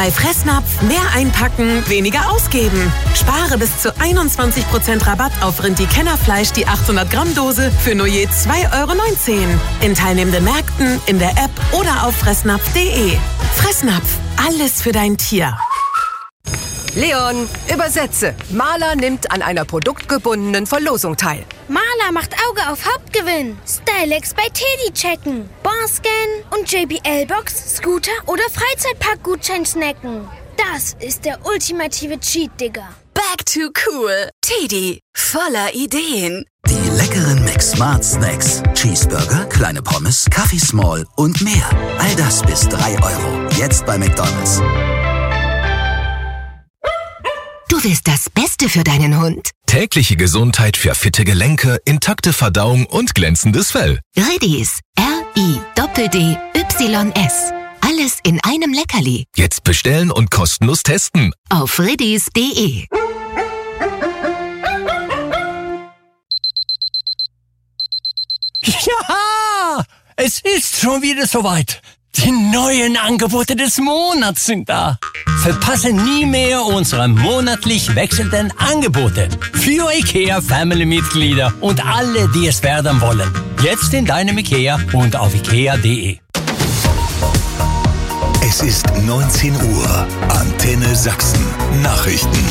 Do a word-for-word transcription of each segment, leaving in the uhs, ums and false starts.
Bei Fressnapf mehr einpacken, weniger ausgeben. Spare bis zu einundzwanzig Prozent Rabatt auf Rindi-Kennerfleisch, die achthundert Gramm Dose für nur je zwei Euro neunzehn. In teilnehmenden Märkten, in der App oder auf fressnapf punkt de. Fressnapf, alles für dein Tier. Leon, übersetze. Maler nimmt an einer produktgebundenen Verlosung teil. Maler macht Auge auf Hauptgewinn. Stylex bei Teddy checken. Barscan und J B L-Box, Scooter oder Freizeitparkgutschein snacken. Das ist der ultimative Cheat, Digga. Back to cool. Teddy, voller Ideen. Die leckeren McSmart Snacks. Cheeseburger, kleine Pommes, Kaffee Small und mehr. All das bis drei Euro. Jetzt bei McDonald's. Du willst das Beste für deinen Hund. Tägliche Gesundheit für fitte Gelenke, intakte Verdauung und glänzendes Fell. Riddies. R I D D Y S. Alles in einem Leckerli. Jetzt bestellen und kostenlos testen. Auf riddies punkt de. Ja, es ist schon wieder soweit. Die neuen Angebote des Monats sind da. Verpasse nie mehr unsere monatlich wechselnden Angebote für IKEA-Family-Mitglieder und alle, die es werden wollen. Jetzt in deinem IKEA und auf ikea punkt de. Es ist neunzehn Uhr. Antenne Sachsen. Nachrichten.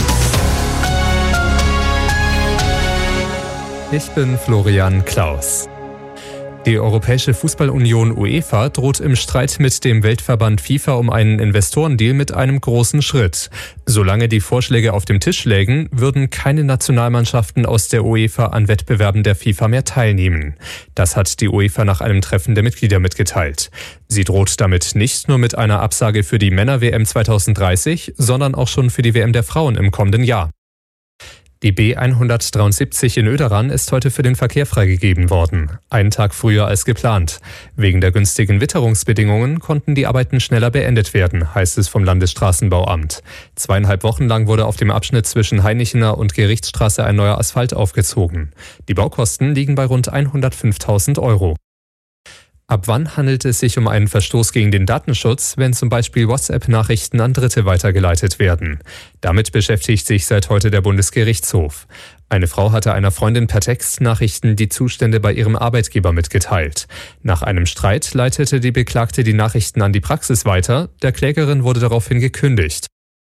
Ich bin Florian Klaus. Die Europäische Fußballunion UEFA droht im Streit mit dem Weltverband FIFA um einen Investorendeal mit einem großen Schritt. Solange die Vorschläge auf dem Tisch lägen, würden keine Nationalmannschaften aus der UEFA an Wettbewerben der FIFA mehr teilnehmen. Das hat die UEFA nach einem Treffen der Mitglieder mitgeteilt. Sie droht damit nicht nur mit einer Absage für die Männer-W M zwanzig dreißig, sondern auch schon für die W M der Frauen im kommenden Jahr. Die B hundertdreiundsiebzig in Oederan ist heute für den Verkehr freigegeben worden, einen Tag früher als geplant. Wegen der günstigen Witterungsbedingungen konnten die Arbeiten schneller beendet werden, heißt es vom Landesstraßenbauamt. Zweieinhalb Wochen lang wurde auf dem Abschnitt zwischen Heinichener und Gerichtsstraße ein neuer Asphalt aufgezogen. Die Baukosten liegen bei rund hundertfünftausend Euro. Ab wann handelt es sich um einen Verstoß gegen den Datenschutz, wenn zum Beispiel WhatsApp-Nachrichten an Dritte weitergeleitet werden? Damit beschäftigt sich seit heute der Bundesgerichtshof. Eine Frau hatte einer Freundin per Textnachrichten die Zustände bei ihrem Arbeitgeber mitgeteilt. Nach einem Streit leitete die Beklagte die Nachrichten an die Praxis weiter. Der Klägerin wurde daraufhin gekündigt.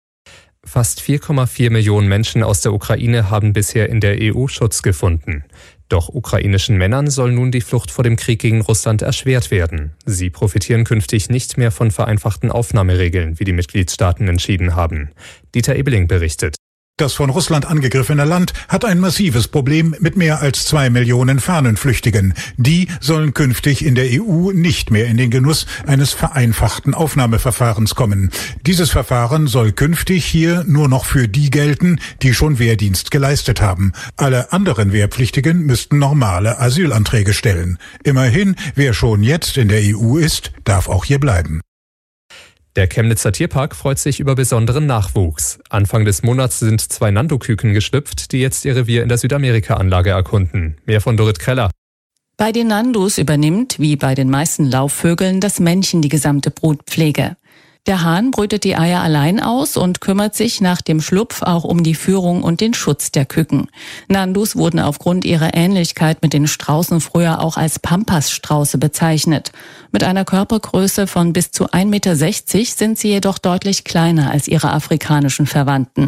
Fast vier Komma vier Millionen Menschen aus der Ukraine haben bisher in der E U Schutz gefunden. Doch ukrainischen Männern soll nun die Flucht vor dem Krieg gegen Russland erschwert werden. Sie profitieren künftig nicht mehr von vereinfachten Aufnahmeregeln, wie die Mitgliedstaaten entschieden haben. Dieter Ebeling berichtet. Das von Russland angegriffene Land hat ein massives Problem mit mehr als zwei Millionen Fahnenflüchtigen. Die sollen künftig in der E U nicht mehr in den Genuss eines vereinfachten Aufnahmeverfahrens kommen. Dieses Verfahren soll künftig hier nur noch für die gelten, die schon Wehrdienst geleistet haben. Alle anderen Wehrpflichtigen müssten normale Asylanträge stellen. Immerhin, wer schon jetzt in der E U ist, darf auch hier bleiben. Der Chemnitzer Tierpark freut sich über besonderen Nachwuchs. Anfang des Monats sind zwei Nando-Küken geschlüpft, die jetzt ihr Revier in der Südamerika-Anlage erkunden. Mehr von Dorit Kreller. Bei den Nandos übernimmt, wie bei den meisten Laufvögeln, das Männchen die gesamte Brutpflege. Der Hahn brütet die Eier allein aus und kümmert sich nach dem Schlupf auch um die Führung und den Schutz der Küken. Nandus wurden aufgrund ihrer Ähnlichkeit mit den Straußen früher auch als Pampasstrauße bezeichnet. Mit einer Körpergröße von bis zu ein Meter sechzig sind sie jedoch deutlich kleiner als ihre afrikanischen Verwandten.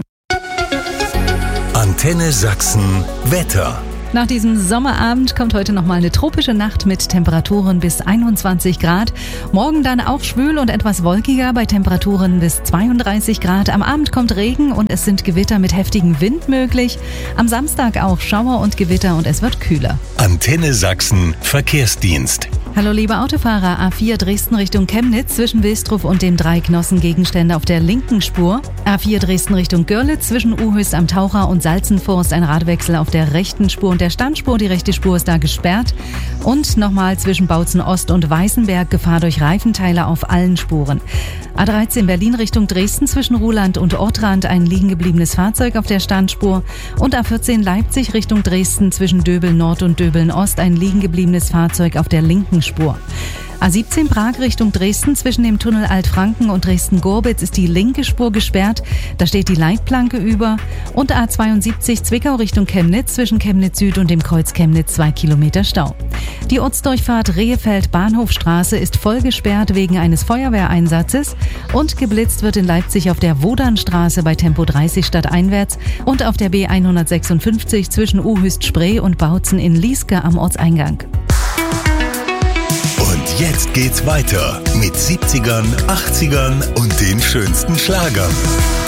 Antenne Sachsen Wetter. Nach diesem Sommerabend kommt heute nochmal eine tropische Nacht mit Temperaturen bis einundzwanzig Grad. Morgen dann auch schwül und etwas wolkiger bei Temperaturen bis zweiunddreißig Grad. Am Abend kommt Regen und es sind Gewitter mit heftigem Wind möglich. Am Samstag auch Schauer und Gewitter und es wird kühler. Antenne Sachsen Verkehrsdienst. Hallo liebe Autofahrer, A vier Dresden Richtung Chemnitz zwischen Wilstrup und dem Dreiknossen Gegenstände auf der linken Spur. A vier Dresden Richtung Görlitz zwischen Uhöst am Taucher und Salzenforst ein Radwechsel auf der rechten Spur und der Standspur. Die rechte Spur ist da gesperrt. Und nochmal zwischen Bautzen Ost und Weißenberg Gefahr durch Reifenteile auf allen Spuren. A dreizehn Berlin Richtung Dresden zwischen Ruhland und Ortrand ein liegen gebliebenes Fahrzeug auf der Standspur. Und A vierzehn Leipzig Richtung Dresden zwischen Döbeln Nord und Döbeln Ost ein liegen gebliebenes Fahrzeug auf der linken Spur. A siebzehn Prag Richtung Dresden zwischen dem Tunnel Altfranken und Dresden-Gorbitz ist die linke Spur gesperrt. Da steht die Leitplanke über. Und A zweiundsiebzig Zwickau Richtung Chemnitz zwischen Chemnitz Süd und dem Kreuz Chemnitz zwei Kilometer Stau. Die Ortsdurchfahrt Rehefeld-Bahnhofstraße ist voll gesperrt wegen eines Feuerwehreinsatzes. Und geblitzt wird in Leipzig auf der Wodanstraße bei Tempo dreißig stadteinwärts und auf der B hundertsechsundfünfzig zwischen Uhüst-Spree und Bautzen in Lieske am Ortseingang. Und jetzt geht's weiter mit siebzigern, achtzigern und den schönsten Schlagern.